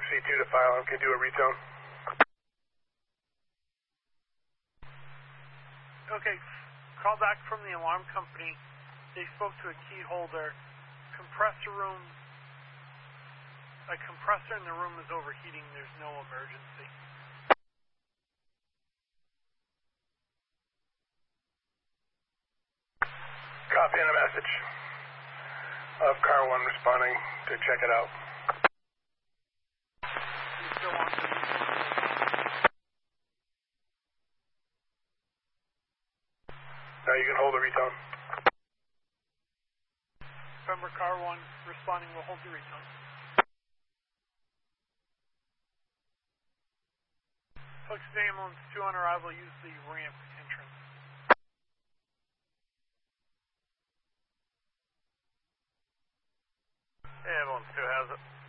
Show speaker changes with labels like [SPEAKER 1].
[SPEAKER 1] C2 to file and can do a retone.
[SPEAKER 2] Okay, call back from the alarm company. They spoke to a key holder. A compressor in the room is overheating. There's no emergency.
[SPEAKER 1] Copy and a message of car 1 responding to check it out.
[SPEAKER 2] You still want to
[SPEAKER 1] Now you can hold the retone.
[SPEAKER 2] November car 1 responding will hold the retone. Focus ambulance 2 on arrival, use the ramp entrance.
[SPEAKER 3] Ambulance 2 has it.